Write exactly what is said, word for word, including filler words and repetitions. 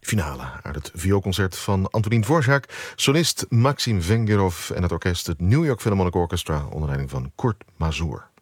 finale uit het vioolconcert van Antonín Dvořák, solist Maxim Vengerov en het orkest het New York Philharmonic Orchestra onder leiding van Kurt Masur.